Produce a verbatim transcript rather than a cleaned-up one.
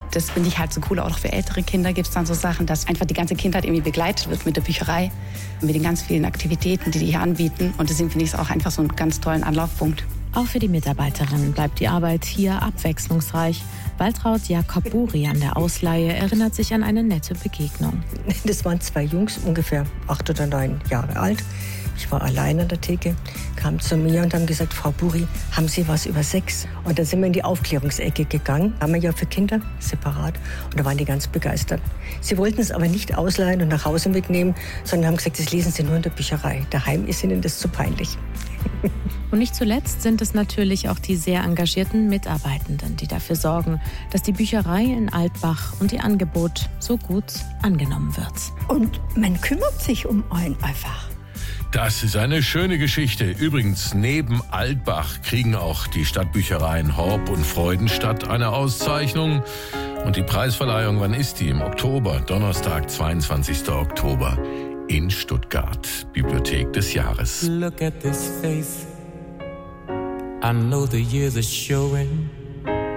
Das finde ich halt so cool. Auch für ältere Kinder gibt es dann so Sachen, dass einfach die ganze Kindheit irgendwie begleitet wird mit der Bücherei, mit den ganz vielen Aktivitäten, die die hier anbieten. Und deswegen finde ich es auch einfach so einen ganz tollen Anlaufpunkt. Auch für die Mitarbeiterinnen bleibt die Arbeit hier abwechslungsreich. Waltraud Jakob-Buri an der Ausleihe erinnert sich an eine nette Begegnung. Das waren zwei Jungs, ungefähr acht oder neun Jahre alt. Ich war allein an der Theke, kamen zu mir und haben gesagt, Frau Buri, haben Sie was über Sex? Und dann sind wir in die Aufklärungsecke gegangen, haben wir ja für Kinder separat. Und da waren die ganz begeistert. Sie wollten es aber nicht ausleihen und nach Hause mitnehmen, sondern haben gesagt, das lesen Sie nur in der Bücherei. Daheim ist Ihnen das zu peinlich. Und nicht zuletzt sind es natürlich auch die sehr engagierten Mitarbeitenden, die dafür sorgen, dass die Bücherei in Altbach und ihr Angebot so gut angenommen wird. Und man kümmert sich um einen einfach. Das ist eine schöne Geschichte. Übrigens, neben Altbach kriegen auch die Stadtbüchereien Horb und Freudenstadt eine Auszeichnung. Und die Preisverleihung, wann ist die? Im Oktober, Donnerstag, zweiundzwanzigsten Oktober in Stuttgart. Bibliothek des Jahres. Look at this face. I know the years are showing.